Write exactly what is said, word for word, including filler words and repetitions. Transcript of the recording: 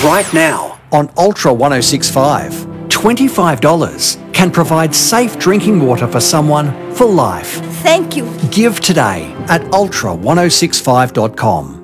Right now on Ultra ten sixty-five, twenty-five dollars can provide safe drinking water for someone for life. Thank you. Give today at ultra ten sixty-five dot com.